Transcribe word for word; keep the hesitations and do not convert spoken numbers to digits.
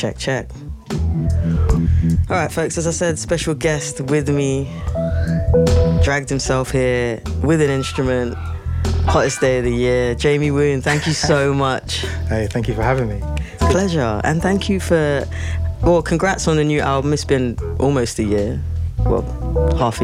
check, check. All right, folks, as I said, special guest with me. Dragged himself here with an instrument. Hottest day of the year. Jamie Woon, thank you so much. Hey, thank you for having me. Pleasure. And thank you for, well, congrats on the new album. It's been almost a year. Well, half a